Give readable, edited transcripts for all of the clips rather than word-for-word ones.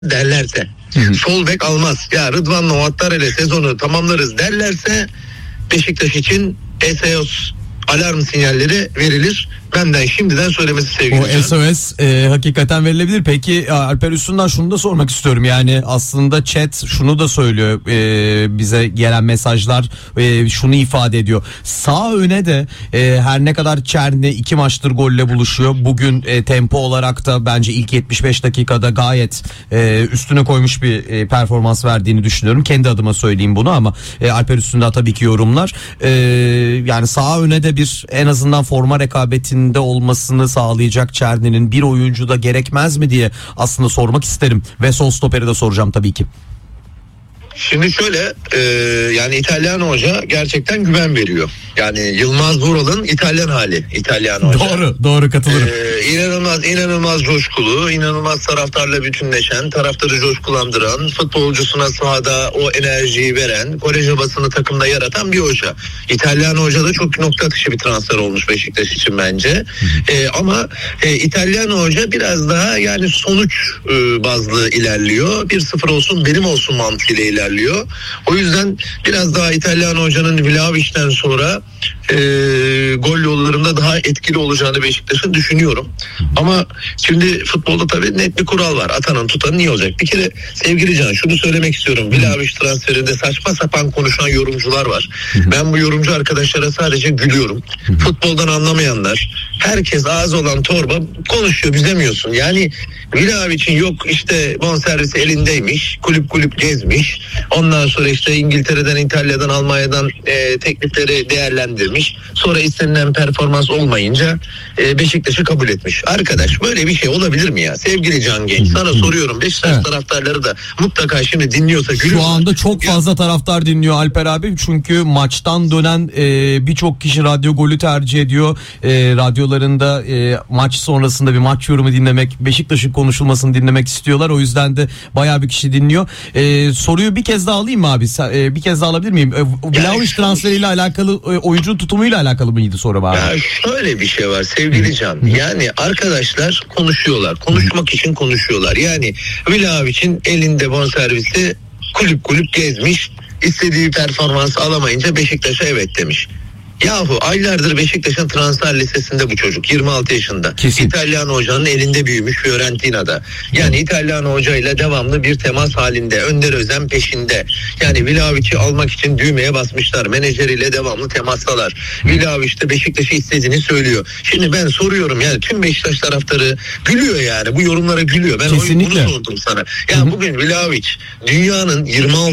derlerse, sol bek almaz, ya Rıdvan'la Muattar ile sezonu tamamlarız derlerse Beşiktaş için SOS alarm sinyalleri verilir. Benden şimdiden söylemesi sevgili. O SOS hakikaten verilebilir. Peki Alper Üstün'den şunu da sormak istiyorum. Yani aslında chat şunu da söylüyor, bize gelen mesajlar şunu ifade ediyor. Sağ öne de her ne kadar Çerni 2 maçtır golle buluşuyor. Bugün tempo olarak da bence ilk 75 dakikada gayet üstüne koymuş bir performans verdiğini düşünüyorum. Kendi adıma söyleyeyim bunu ama Alper Üstün'den tabii ki yorumlar. Yani sağ öne de bir en azından forma rekabetinde olmasını sağlayacak Çerni'nin bir oyuncu da gerekmez mi diye aslında sormak isterim. Ve sol stoperi de soracağım tabii ki. Şimdi şöyle yani İtalyan hoca gerçekten güven veriyor. Yani Yılmaz Vural'ın İtalyan hali İtalyan hoca. Doğru katılırım. İnanılmaz coşkulu, inanılmaz taraftarla bütünleşen, taraftarı coşkulandıran, futbolcusuna sahada o enerjiyi veren, Kore havasını takımda yaratan bir hoca. İtalyan hoca da çok nokta atışı bir transfer olmuş Beşiktaş için bence. Ama İtalyan hoca biraz daha yani sonuç bazlı ilerliyor. 1-0 olsun benim olsun mantığıyla ilerliyor. O yüzden biraz daha İtalyan hocanın Vlahovic'ten sonra gol yollarında daha etkili olacağını Beşiktaş'ın düşünüyorum. Ama şimdi futbolda tabii net bir kural var. Atanın tutanın iyi olacak. Bir kere sevgili Can şunu söylemek istiyorum. Vlahovic transferinde saçma sapan konuşan yorumcular var. Ben bu yorumcu arkadaşlara sadece gülüyorum. Futboldan anlamayanlar, herkes ağzı olan torba konuşuyor, bilemiyorsun. Yani Vlahovic'in yok işte bonservisi elindeymiş, kulüp gezmiş. Ondan sonra işte İngiltere'den, İtalya'dan, Almanya'dan teklifleri değerlendirmiş. Sonra istenilen performans olmayınca Beşiktaş'ı kabul etmiş. Arkadaş böyle bir şey olabilir mi ya? Sevgili Can Genç sana soruyorum. Beşiktaş taraftarları da mutlaka şimdi dinliyorsa gülüyorlar. Şu anda çok fazla taraftar dinliyor Alper abi. Çünkü maçtan dönen birçok kişi radyo golü tercih ediyor. Radyolarında maç sonrasında bir maç yorumu dinlemek, Beşiktaş'ın konuşulmasını dinlemek istiyorlar. O yüzden de bayağı bir kişi dinliyor. Soruyu bir kez daha alayım mı abi? Bir kez daha alabilir miyim? Vlahovic transferiyle alakalı, oyuncunun tutumuyla alakalı mıydı soru abi? Ya şöyle bir şey var sevgili Can. Yani arkadaşlar konuşuyorlar. Konuşmak için konuşuyorlar. Yani Vlahovic'in elinde bonservisi kulüp gezmiş. İstediği performansı alamayınca Beşiktaş'a evet demiş. Yahu aylardır Beşiktaş'ın transfer listesinde bu çocuk 26 yaşında. Kesin. İtalyan hocanın elinde büyümüş Fiorentina'da. Yani İtalyan hocayla devamlı bir temas halinde. Önder Özen peşinde. Yani Vlahovic'i almak için düğmeye basmışlar. Menajeriyle devamlı temastalar. Vlahovic de Beşiktaş'ı istediğini söylüyor. Şimdi ben soruyorum yani tüm Beşiktaş taraftarı gülüyor yani. Bu yorumlara gülüyor. Ben bunu sordum sana. Ya bugün Vlahovic dünyanın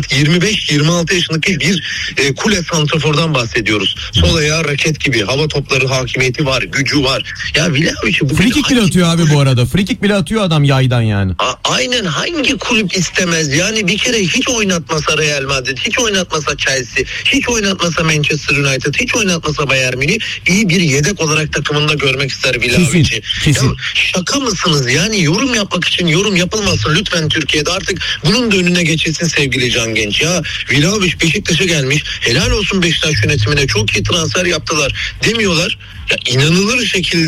25-26 yaşındaki bir kule santrafordan bahsediyoruz. Sol ayağı raket gibi, hava topları hakimiyeti var, gücü var. Ya Vlahovic'i free kick bile atıyor abi bu arada. Free kick bile atıyor adam yaydan yani. Aynen, hangi kulüp istemez? Yani bir kere hiç oynatmasa Real Madrid, hiç oynatmasa Chelsea, hiç oynatmasa Manchester United, hiç oynatmasa Bayern Münih, iyi bir yedek olarak takımında görmek ister Vlahovic'i. Kesin. Şaka mısınız? Yani yorum yapmak için yorum yapılmasın lütfen Türkiye'de, artık bunun da önüne geçilsin sevgili Can Genç. Ya Vlahovic Beşiktaş'a gelmiş, helal olsun Beşiktaş yönetimine, çok iyi transfer yaptılar demiyorlar. Ya inanılmaz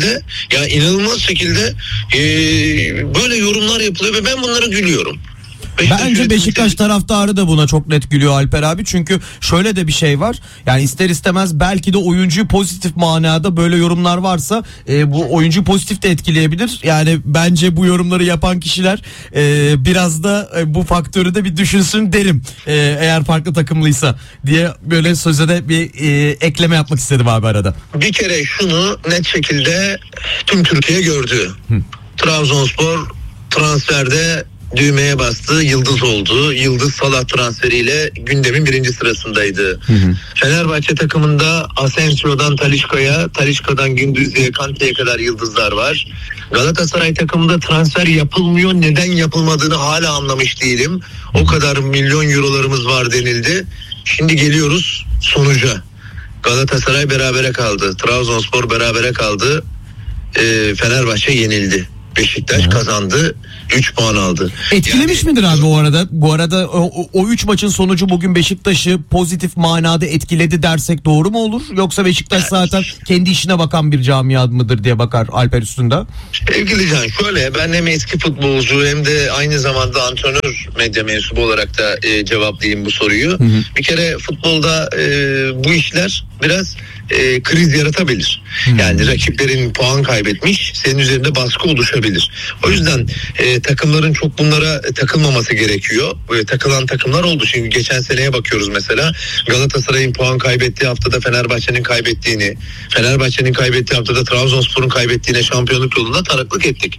şekilde böyle yorumlar yapılıyor ve ben bunlara gülüyorum. Bence Beşiktaş taraftarı da buna çok net gülüyor Alper abi. Çünkü şöyle de bir şey var. Yani ister istemez belki de oyuncuyu pozitif manada böyle yorumlar varsa bu oyuncuyu pozitif de etkileyebilir. Yani bence bu yorumları yapan kişiler biraz da bu faktörü de bir düşünsün derim. Eğer farklı takımlıysa diye böyle söze de bir ekleme yapmak istedim abi arada. Bir kere şunu net şekilde tüm Türkiye gördü. Trabzonspor transferde düğmeye bastı, yıldız oldu. Yıldız Salah transferiyle gündemin 1. sırasındaydı. Fenerbahçe takımında Asensio'dan Talisca'ya, Talisca'dan Gündüz'e, Kante'ye kadar yıldızlar var. Galatasaray takımında transfer yapılmıyor. Neden yapılmadığını hala anlamış değilim. O kadar milyon eurolarımız var denildi. Şimdi geliyoruz sonuca. Galatasaray berabere kaldı. Trabzonspor berabere kaldı. Fenerbahçe yenildi. Beşiktaş kazandı. 3 puan aldı. Etkilemiş midir abi o arada? Bu arada o 3 maçın sonucu bugün Beşiktaş'ı pozitif manada etkiledi dersek doğru mu olur? Yoksa Beşiktaş zaten kendi işine bakan bir camia mıdır diye bakar Alper Üstün'de? Sevgili Can, şöyle, ben hem eski futbolcu hem de aynı zamanda antrenör medya mensubu olarak da cevaplayayım bu soruyu. Bir kere futbolda bu işler biraz kriz yaratabilir. Yani rakiplerin puan kaybetmiş, senin üzerinde baskı oluşabilir. O yüzden takımların çok bunlara takılmaması gerekiyor. Takılan takımlar oldu. Şimdi geçen seneye bakıyoruz mesela. Galatasaray'ın puan kaybettiği haftada Fenerbahçe'nin kaybettiğini, Fenerbahçe'nin kaybettiği haftada Trabzonspor'un kaybettiğine şampiyonluk yolunda tanıklık ettik.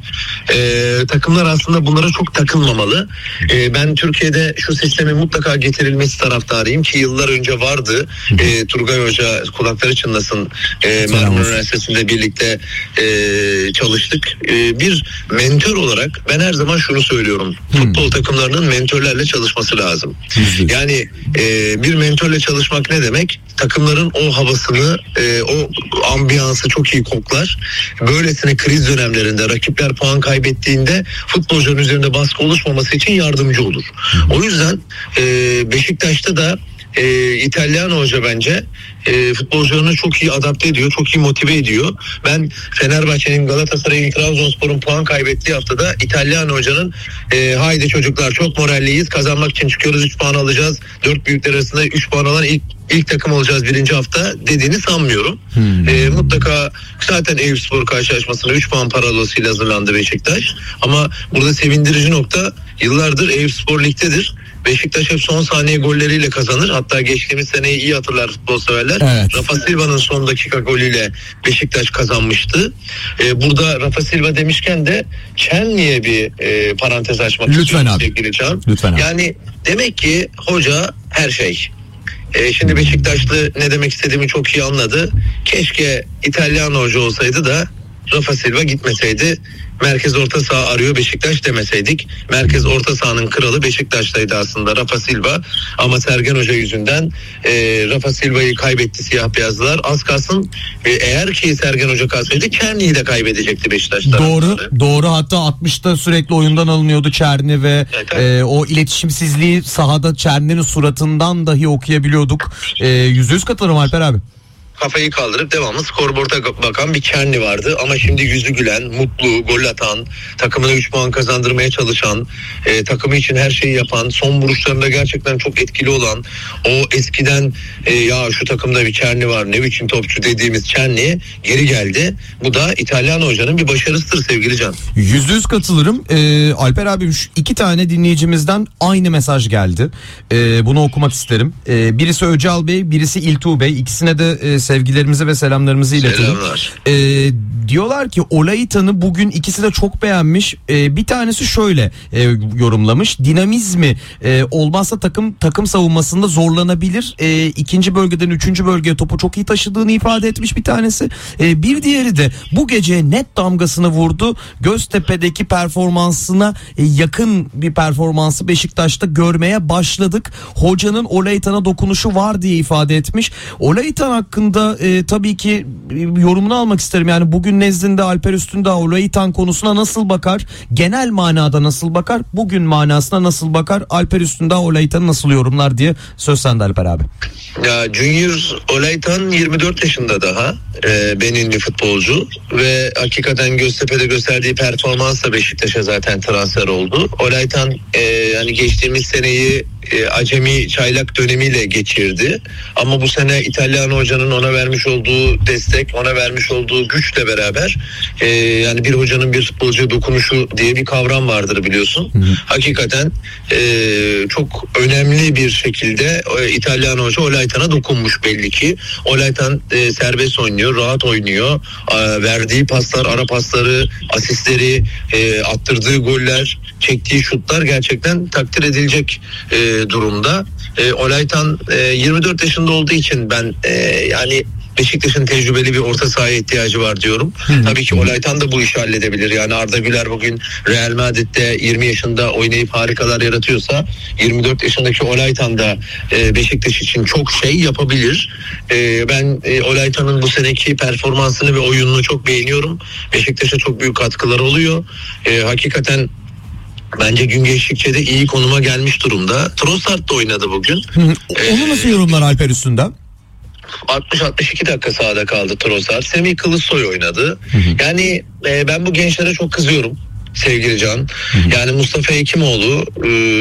Takımlar aslında bunlara çok takılmamalı. Ben Türkiye'de şu sistemin mutlaka getirilmesi taraftarıyım ki yıllar önce vardı. Turgay Hoca kulakları çınlasın. Marmara Üniversitesi'nde birlikte çalıştık. Bir mentör olarak ben her zaman şunu söylüyorum. Futbol takımlarının mentörlerle çalışması lazım. Yani bir mentörle çalışmak ne demek? Takımların o havasını, o ambiyansı çok iyi koklar. Böylesine kriz dönemlerinde rakipler puan kaybettiğinde futbolcunun üzerinde baskı oluşmaması için yardımcı olur. O yüzden Beşiktaş'ta da İtalyan hoca bence futbolcularını çok iyi adapte ediyor, çok iyi motive ediyor. Ben Fenerbahçe'nin, Galatasaray'ın, Trabzonspor'un puan kaybettiği haftada İtalyan hocanın haydi çocuklar çok moralliyiz, kazanmak için çıkıyoruz, 3 puan alacağız, 4 büyükler arasında 3 puan alan ilk takım olacağız birinci hafta dediğini sanmıyorum. Mutlaka zaten Eyüpspor karşılaşmasına 3 puan parolasıyla hazırlandı Beşiktaş. Ama burada sevindirici nokta, yıllardır Eyüpspor ligdedir. Beşiktaş hep son saniye golleriyle kazanır. Hatta geçtiğimiz seneyi iyi hatırlar futbol severler. Evet. Rafa Silva'nın son dakika golüyle Beşiktaş kazanmıştı. Burada Rafa Silva demişken de Çenli'ye bir parantez açmak istiyorum sevgili Can. Lütfen abi. Yani demek ki hoca her şey. Şimdi Beşiktaşlı ne demek istediğimi çok iyi anladı. Keşke İtalyan hoca olsaydı da Rafa Silva gitmeseydi. Merkez orta saha arıyor Beşiktaş demeseydik. Merkez orta sahanın kralı Beşiktaş'taydı aslında Rafa Silva. Ama Sergen Hoca yüzünden Rafa Silva'yı kaybetti siyah beyazlılar. Az kalsın eğer ki Sergen Hoca kalsaydı Çerni'yi de kaybedecekti Beşiktaş taraftarı. Doğru, hatta 60'ta sürekli oyundan alınıyordu Çerni ve o iletişimsizliği sahada Çerni'nin suratından dahi okuyabiliyorduk. %100 katılırım Alper abi. Kafayı kaldırıp devamlı skorboarda bakan bir Çerni vardı. Ama şimdi yüzü gülen, mutlu, gol atan, takımına 3 puan kazandırmaya çalışan, takımı için her şeyi yapan, son vuruşlarında gerçekten çok etkili olan, o eskiden ya şu takımda bir Çerni var ne biçim topçu dediğimiz Çerni geri geldi. Bu da İtalyan hocanın bir başarısıdır sevgili Can. %100 katılırım. Alper abi 2 tane dinleyicimizden aynı mesaj geldi. Bunu okumak isterim. Birisi Öcal Bey, birisi İltuğ Bey. İkisine de sevgilerimizi ve selamlarımızı iletelim. Selamlar. Diyorlar ki Olaytan'ı bugün ikisi de çok beğenmiş. Bir tanesi şöyle yorumlamış. Dinamizmi olmazsa takım savunmasında zorlanabilir. İkinci bölgeden üçüncü bölgeye topu çok iyi taşıdığını ifade etmiş bir tanesi. Bir diğeri de bu gece net damgasını vurdu. Göztepe'deki performansına yakın bir performansı Beşiktaş'ta görmeye başladık. Hocanın Olaytan'a dokunuşu var diye ifade etmiş. Olaytan hakkında tabii ki yorumunu almak isterim. Yani bugün nezdinde Alper Üstündağ Olaytan konusuna nasıl bakar? Genel manada nasıl bakar? Bugün manasına nasıl bakar? Alper Üstündağ Olaytan'ı nasıl yorumlar diye söz sende Alper abi. Ya Junior Olaytan 24 yaşında daha Beninli futbolcu ve hakikaten Göztepe'de gösterdiği performansla Beşiktaş'a zaten transfer oldu. Olaytan yani geçtiğimiz seneyi acemi çaylak dönemiyle geçirdi. Ama bu sene İtalyan hocanın ona vermiş olduğu destek, ona vermiş olduğu güçle beraber yani bir hocanın bir futbolcuya dokunuşu diye bir kavram vardır biliyorsun. Hakikaten çok önemli bir şekilde İtalyan hoca Olaytan'a dokunmuş belli ki. Olaytan serbest oynuyor, rahat oynuyor. Verdiği paslar, ara pasları, asistleri, attırdığı goller, çektiği şutlar gerçekten takdir edilecek durumda. Olaytan 24 yaşında olduğu için ben yani Beşiktaş'ın tecrübeli bir orta sahaya ihtiyacı var diyorum. Tabii ki Olaytan da bu işi halledebilir. Yani Arda Güler bugün Real Madrid'de 20 yaşında oynayıp harikalar yaratıyorsa 24 yaşındaki Olaytan da Beşiktaş için çok şey yapabilir. Ben Olaytan'ın bu seneki performansını ve oyununu çok beğeniyorum. Beşiktaş'a çok büyük katkıları oluyor. Hakikaten Bence gün geçtikçe de iyi konuma gelmiş durumda. Trossard da oynadı bugün. Onu nasıl yorumlar Alper Üstün'den? 60-62 dakika sahada kaldı Trossard. Semih Kılıçsoy oynadı. Yani ben bu gençlere çok kızıyorum sevgili Can. Yani Mustafa Hekimoğlu